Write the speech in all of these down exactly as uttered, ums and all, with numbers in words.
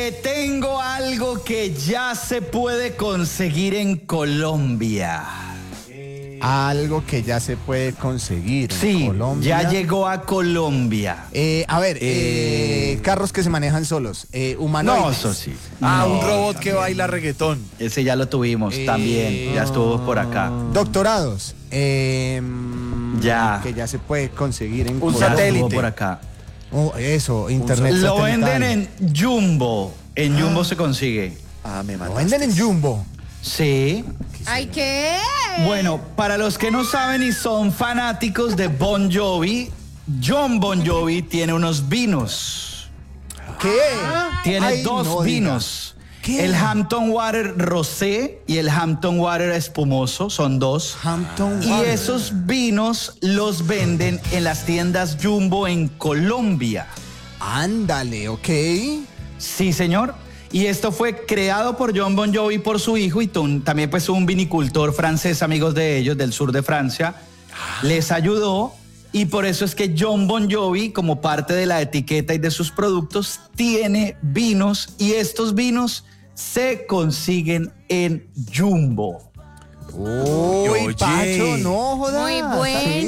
Le tengo algo que ya se puede conseguir en Colombia. Algo que ya se puede conseguir en Sí, Colombia. ya llegó a Colombia. Eh, a ver, eh, Eh, carros que se manejan solos, eh, humanoides. No, eso sí. Ah, No, un robot que baila reggaetón. ese ya lo tuvimos Eh, también. Ya estuvo por acá. Doctorados. eh, Ya. Que ya se puede conseguir en Un Colombia. Ya satélite. estuvo por acá. Oh, eso, internet Lo satelital. venden en Jumbo. En Jumbo se consigue. Ah, me Lo mataste. venden en Jumbo. Sí. Ay, ¿qué? Bueno, para los que no saben y son fanáticos de Bon Jovi, John Bon Jovi tiene unos vinos. ¿Qué? Tiene Ay, dos no vinos. ¿Qué? El Hampton Water Rosé y el Hampton Water Espumoso, son dos. Hampton Y Water. esos vinos los venden en las tiendas Jumbo en Colombia. Ándale, ok. Sí, señor. Y esto fue creado por John Bon Jovi por su hijo y tun- también pues un vinicultor francés, amigos de ellos, del sur de Francia, les ayudó y por eso es que John Bon Jovi, como parte de la etiqueta y de sus productos, tiene vinos y estos vinos se consiguen en Jumbo. Uy, Oye. Pacho, no jodas. Muy está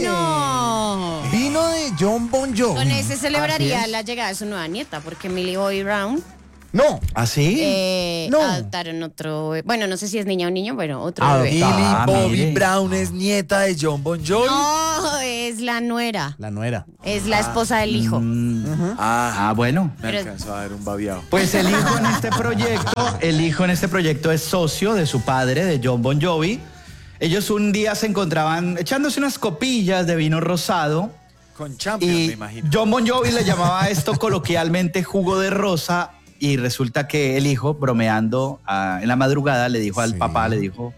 bueno. bien. Vino de John Bon Jovi. Con ese celebraría Así es. la llegada de su nueva nieta, porque Millie Bobby Brown No. ¿Así? eh, No. adoptaron otro, be- bueno, no sé si es niña o niño, bueno, otro Ah, bebé. Millie Ah, Bobby mire. Brown es nieta de John Bon Jovi. No, es la nuera, La nuera. es la esposa del hijo. Ah, Ah, bueno. me Pero- alcanzó a dar un babiado. Pues el hijo en este proyecto, el hijo en este proyecto es socio de su padre, de John Bon Jovi. Ellos un día se encontraban echándose unas copillas de vino rosado Con Champions, me y imagino. John Bon Jovi le llamaba a esto coloquialmente jugo de rosa y resulta que el hijo, bromeando ah, en la madrugada, le dijo al Sí. papá, le dijo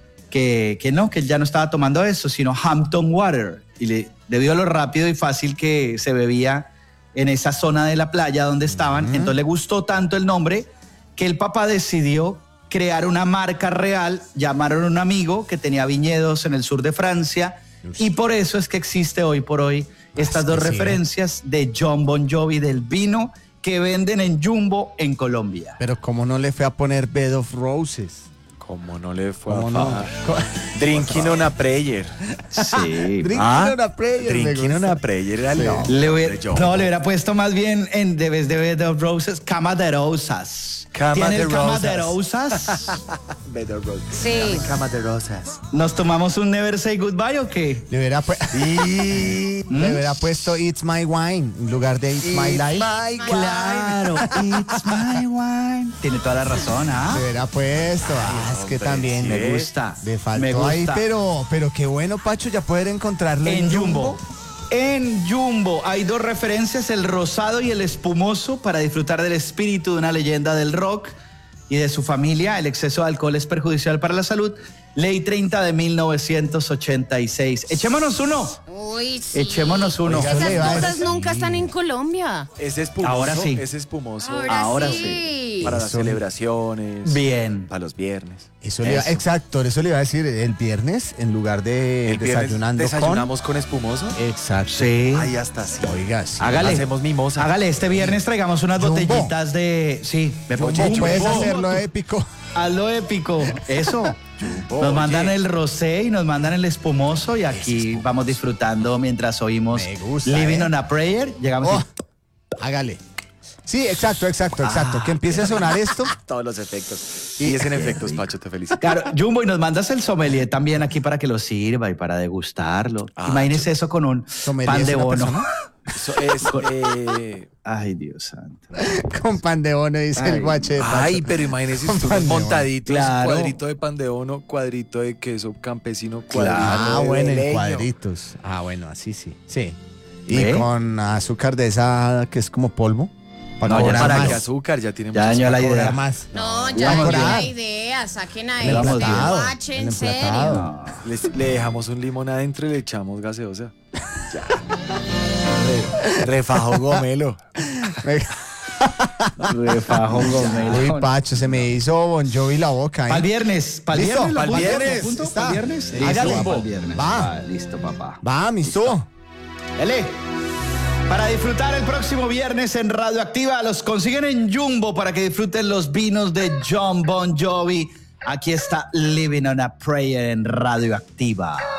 que, que no, que él ya no estaba tomando eso, sino Hampton Water. Y le, debido a lo rápido y fácil que se bebía en esa zona de la playa donde estaban, entonces le gustó tanto el nombre que el papá decidió crear una marca real, llamaron a un amigo que tenía viñedos en el sur de Francia y por eso es que existe hoy por hoy estas Es dos que sí, ¿eh? referencias de John Bon Jovi del vino que venden en Jumbo en Colombia. Pero ¿cómo no le fue a poner Bed of Roses? ¿Cómo no le fue ¿Cómo a no? fajar? Drinking on a prayer. Sí. Drinking Ah, on a prayer, me Drinking on gusta. a prayer era el Sí. nombre Le hubiera- de John no, Bon. le hubiera puesto más bien en de vez de Bed of Roses, Cama de Rosas. Cama ¿Tiene de el Cama Rosas. de Rosas? Better Road. Sí. Cama de rosas. ¿Nos tomamos un Never Say Goodbye o qué? Le hubiera, pu- Y... le hubiera puesto It's My Wine en lugar de It's, My Life. My Claro, it's my wine. Tiene toda la razón, ¿ah? Le hubiera puesto. Ah, es que hombre, también sí. Me gusta. le me faltó gusta. ahí, pero, pero qué bueno, Pacho, ya poder encontrarlo En Jumbo. En Jumbo hay dos referencias, el rosado y el espumoso, para disfrutar del espíritu de una leyenda del rock y de su familia. El exceso de alcohol es perjudicial para la salud. Ley treinta de mil novecientos ochenta y seis. Echémonos uno. Uy, sí. Echémonos uno. Oiga, le iba a Esas cosas decir. nunca están en Colombia. Es espumoso. Ahora sí. Es espumoso. Ahora, Ahora sí. Para las Eso- celebraciones. Bien. Para los viernes. Eso le iba- Eso. exacto, eso le iba a decir el viernes en lugar de El viernes desayunando desayunamos con, espumoso. con. Exacto. Sí. Ay, hasta sí. Oiga, sí. Hágale. Hacemos mimosa. Hágale, este viernes traigamos unas Jumbo. botellitas de... Sí, de Jumbo, Jumbo. puedes hacerlo épico. A lo épico. Eso. Jumbo, Nos mandan oye. el rosé y nos mandan el espumoso y aquí vamos disfrutando mientras oímos Me gusta, Living ¿eh? on a Prayer. Llegamos Oh, y- hágale. Sí, exacto, exacto, exacto. Ah, que empiece a sonar esto. Todos los efectos. Y es en efectos, Pacho, te felicito. Claro, Jumbo, y nos mandas el sommelier también aquí para que lo sirva y para degustarlo. Ah, Imagínese eso con un ¿Sommelier pan es de una bono. persona? Eso es. eh, Ay, Dios santo. Con pan de bono, dice Ay, el guache de Pacho. Ay, pero imagínese Con usted pan unos de bono. montaditos, Claro. cuadrito de pan de bono, cuadrito de queso campesino, cuadrito Ah, de bueno, en leño. cuadritos. Ah, bueno, así sí. Sí. Y ¿Ve? con azúcar de esa que es como polvo. Para No, ya cobrar Para más. que azúcar ya tiene Ya mucho dañó la azúcar. idea. Cobrar más. No, No, ya vamos no a- la idea, saquen a El este emplatado, guache, el en serio. emplatado. Le, le dejamos un limón adentro y le echamos gaseosa. Ya. Re- Refajo gomelo. Refajo gomelo. Uy, Pacho, se me hizo Bon Jovi la boca, Para el ¿eh? viernes, para el ¿Listo? viernes, ¿lo Pa'l apunto? viernes, ¿Lo apunto? está. ¿Pa'l viernes? Hágale. Listo, va pa'l viernes. Va. Va, listo, papá. Va, misto. Dale. Para disfrutar el próximo viernes en Radioactiva, los consiguen en Jumbo para que disfruten los vinos de John Bon Jovi. Aquí está Living on a Prayer en Radioactiva.